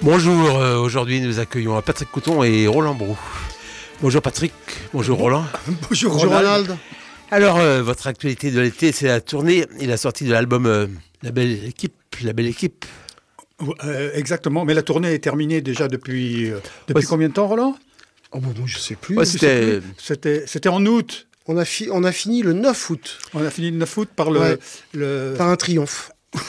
Bonjour, aujourd'hui nous accueillons Patrick Couton et Roland Brou. Bonjour Patrick, bonjour Roland. Bonjour Ronald. Alors, votre actualité de l'été, c'est la tournée et la sortie de l'album La Belle Équipe. Exactement, mais la tournée est terminée déjà depuis combien de temps, Roland? Oh bon, je sais plus. Ouais, C'était en août. On a fini le 9 août. On a fini le 9 août par par un triomphe.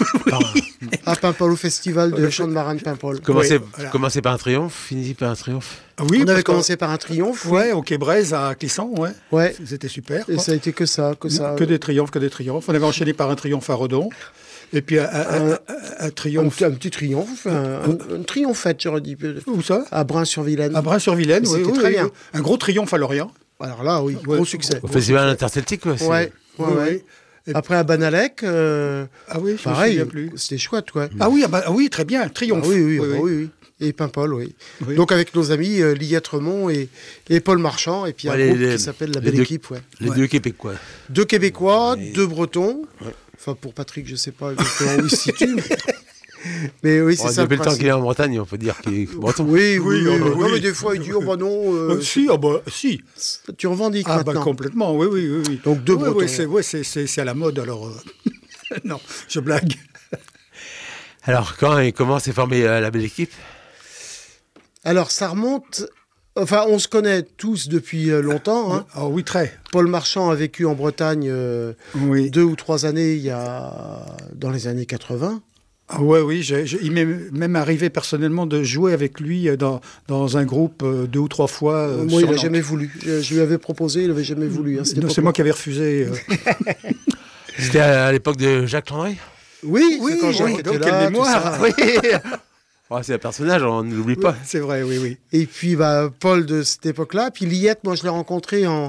À Paimpol, au festival de chant de marin de Paimpol. Commencé par un triomphe, fini par un triomphe. Oui, on avait commencé par un triomphe. Ouais, au Quai Brez à Clisson, ouais. C'était super. Et ça a été que ça. Que des triomphes. On avait enchaîné par un triomphe à Redon. Et puis un triomphe. Un petit triomphe, un triomphette, j'aurais dit. Où ça? À Brain-sur-Vilaine. À Brain-sur-Vilaine, oui. C'était très bien. Un gros triomphe à Lorient. Alors là, oui, gros succès. Au festival interceltique, ouais. Après à Banalec, pareil, c'était chouette, quoi. Ah oui, très bien, triomphe. Oui. Et Paimpol, oui. Donc avec nos amis Liette Remond et Paul Marchand, et puis un groupe qui s'appelle La Belle Équipe. Les deux Québécois. Deux Québécois, deux Bretons. Ouais. Enfin, pour Patrick, je ne sais pas exactement où il se situe. Mais oui, c'est ça. Depuis le temps qu'il est en Bretagne, on peut dire qu'il est breton. Oui. Non, mais des fois, il dit, non. Si. Tu revendiques maintenant. Complètement, oui. Donc deux Bretons. C'est à la mode, alors. Non, je blague. Alors, quand et comment s'est formée La Belle Équipe? Alors, ça remonte. Enfin, on se connaît tous depuis longtemps. Hein. Ah oui, très. Paul Marchand a vécu en Bretagne 2 ou 3 années dans les années 80. Ah oui, il m'est même arrivé personnellement de jouer avec lui dans un groupe 2 ou 3 fois. Moi, il n'a jamais voulu. Je lui avais proposé, il n'avait jamais voulu. Hein, c'est moi qui avais refusé. C'était à l'époque de Jacques Landry? Oui, c'est quand Jacques était là. Quelle mémoire. C'est un personnage, on ne l'oublie pas. C'est vrai, oui. Et puis, Paul de cette époque-là. Puis Liette, moi, je l'ai rencontrée en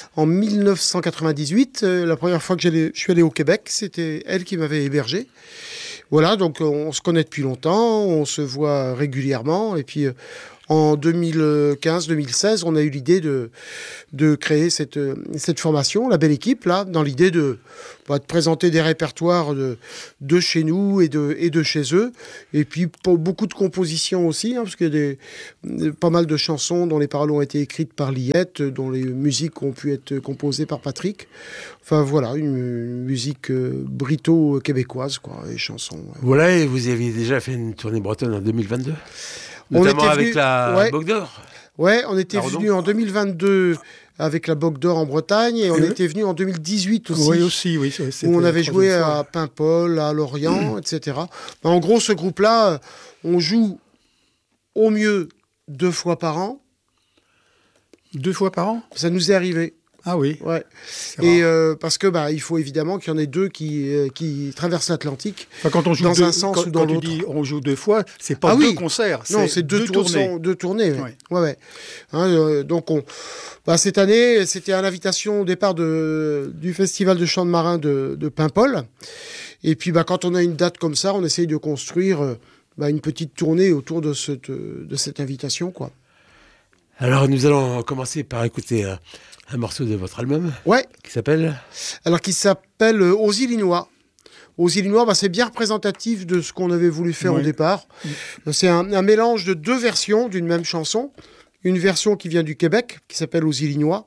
1998. La première fois que je suis allé au Québec, c'était elle qui m'avait hébergé. Voilà, donc on se connaît depuis longtemps, on se voit régulièrement. Et puis, en 2015-2016, on a eu l'idée de créer cette formation, La Belle Équipe, là, dans l'idée de présenter des répertoires de chez nous et de chez eux. Et puis, beaucoup de compositions aussi, hein, parce qu'il y a pas mal de chansons dont les paroles ont été écrites par Liette, dont les musiques ont pu être composées par Patrick. Enfin, voilà, une musique brito-québécoise, quoi, les chansons. Voilà, et vous aviez déjà fait une tournée bretonne en 2022 ? Notamment avec la Bogue d'Or. Ouais, on était venu en 2022 avec la Bogue d'Or en Bretagne et on était venu en 2018 aussi. Oui. Où on avait joué à Paimpol, à Lorient, etc. En gros, ce groupe-là, on joue au mieux 2 fois par an. 2 fois par an? Ça nous est arrivé. Ah oui. Ouais. Et parce que il faut évidemment qu'il y en ait 2 qui traversent l'Atlantique. Enfin, quand on joue dans un sens ou dans l'autre. Quand tu dis on joue 2 fois, c'est pas 2 concerts. Non, c'est 2 tournées. 2 tournées. Ouais. Donc cette année, c'était à l'invitation au départ du festival de chant de marin de Paimpol. Et puis quand on a une date comme ça, on essaye de construire une petite tournée autour de cette invitation, quoi. Alors nous allons commencer par écouter un morceau de votre album. Ouais. Qui s'appelle Aux Illinois. Aux Illinois, c'est bien représentatif de ce qu'on avait voulu faire au départ. C'est un mélange de 2 versions d'une même chanson. Une version qui vient du Québec, qui s'appelle Aux Illinois.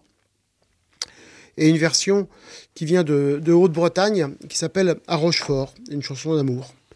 Et une version qui vient de Haute-Bretagne, qui s'appelle À Rochefort, une chanson d'amour.